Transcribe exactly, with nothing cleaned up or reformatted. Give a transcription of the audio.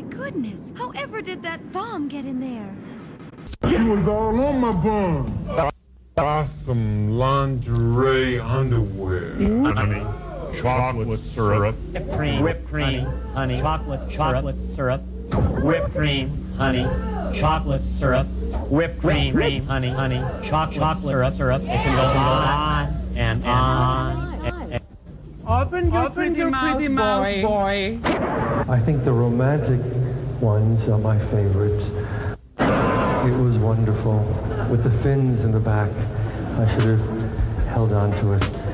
goodness. However did that bomb get in there? She was all on my bum. Awesome lingerie underwear. Honey, chocolate syrup, Whipped cream, whipped cream, honey, chocolate, chocolate syrup, whipped cream, honey, chocolate syrup, whipped cream, cream, honey, honey, chocolate, chocolate syrup. It can go on and on. And, and, Open your Open pretty, your mouth, pretty mouth, boy. boy. I think the romantic ones are my favorites. It was wonderful. With the fins in the back, I should have held on to it.